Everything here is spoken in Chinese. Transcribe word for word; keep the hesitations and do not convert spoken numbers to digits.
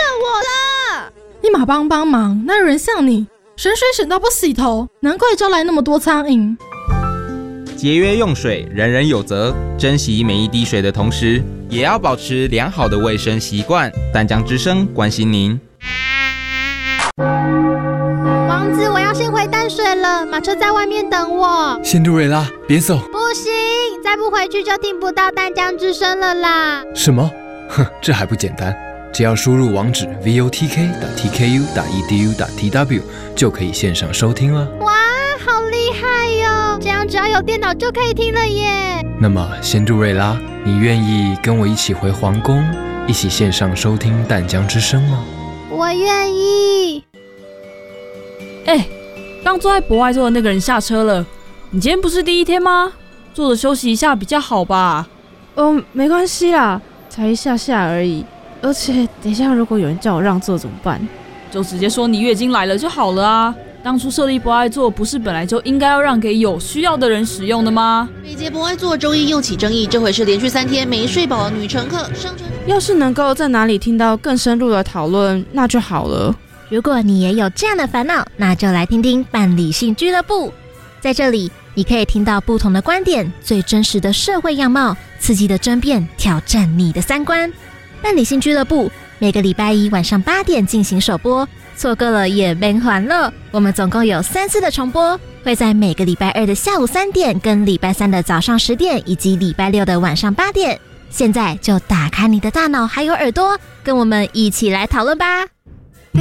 我了！ 你马帮帮忙，哪有人像你？省水省到不洗头，难怪招来那么多苍蝇。 节约用水，人人有责。珍惜每一滴水的同时，也要保持良好的卫生习惯。淡江之声关心您。 王子，我要先回淡水了，马车在外面等我。 仙杜瑞拉，别走！ 不行，再不回去就听不到淡江之声了啦。 什么？哼，这还不简单，只要输入网址 votek.tku.edu.tw 就可以线上收听了。 哇，好厉害哟！这样只要有电脑就可以听了耶。 那么，仙杜瑞拉，你愿意跟我一起回皇宫，一起线上收听淡江之声吗？ 我愿意。 哎，刚坐在博爱座的那个人下车了。你今天不是第一天吗？坐着休息一下比较好吧？ 哦，没关系啦，才一下下而已。而且等一下如果有人叫我让座怎么办？ 就直接说你月经来了就好了啊。当初设立博爱座不是本来就应该要让给有需要的人使用的吗？ 北捷博爱座周一又起争议，这回是连续三天没睡饱的女乘客上车。 要是能够在哪里听到更深入的讨论，那就好了。 如果你也有这样的烦恼，那就来听听伴理性俱乐部。在这里，你可以听到不同的观点，最真实的社会样貌，刺激的争辩，挑战你的三观。伴理性俱乐部每个礼拜一晚上八点进行首播，错过了也没还了。我们总共有三次的重播，会在每个礼拜二的下午三点、跟礼拜三的早上十点，以及礼拜六的晚上八点。现在就打开你的大脑还有耳朵，跟我们一起来讨论吧。